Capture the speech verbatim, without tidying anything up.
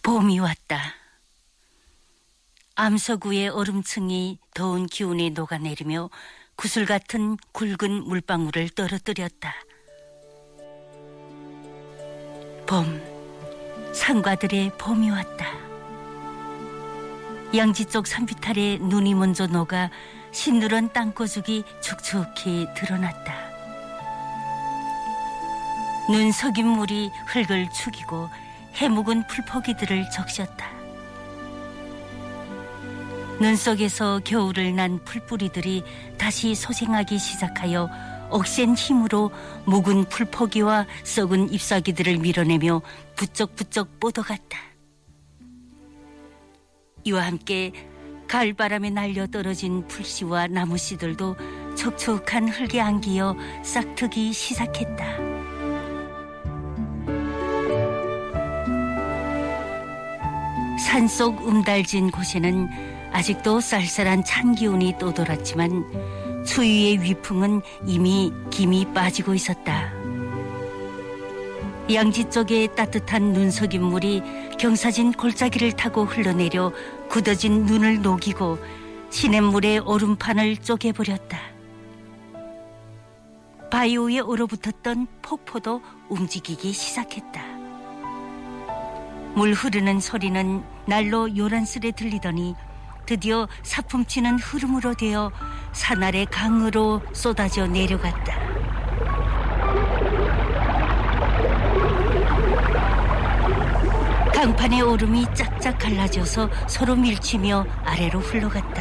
봄이 왔다. 암서구의 얼음층이 더운 기운에 녹아내리며 구슬 같은 굵은 물방울을 떨어뜨렸다. 봄, 상과들의 봄이 왔다. 양지 쪽 산비탈에 눈이 먼저 녹아 신누런 땅꼬죽이 축축히 드러났다. 눈 석인 물이 흙을 축이고 해묵은 풀포기들을 적셨다. 눈 속에서 겨울을 난 풀뿌리들이 다시 소생하기 시작하여 억센 힘으로 묵은 풀포기와 썩은 잎사귀들을 밀어내며 부쩍부쩍 뻗어갔다. 이와 함께 가을바람에 날려 떨어진 풀씨와 나무씨들도 촉촉한 흙에 안기어 싹트기 시작했다. 산속 움달진 곳에는 아직도 쌀쌀한 찬 기운이 떠돌았지만 추위의 위풍은 이미 김이 빠지고 있었다. 양지 쪽에 따뜻한 눈석인 물이 경사진 골짜기를 타고 흘러내려 굳어진 눈을 녹이고 시냇물의 얼음판을 쪼개버렸다. 바위 위에 얼어붙었던 폭포도 움직이기 시작했다. 물 흐르는 소리는 날로 요란스레 들리더니 드디어 사품치는 흐름으로 되어 산 아래 강으로 쏟아져 내려갔다. 강판의 얼음이 짝짝 갈라져서 서로 밀치며 아래로 흘러갔다.